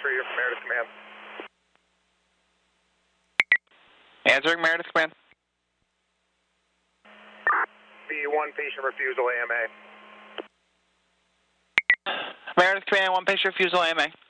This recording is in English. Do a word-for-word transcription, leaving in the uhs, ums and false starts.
Trader from Meredith Command. Answering Meredith Command. The one patient refusal A M A. Meredith Command, one patient refusal A M A.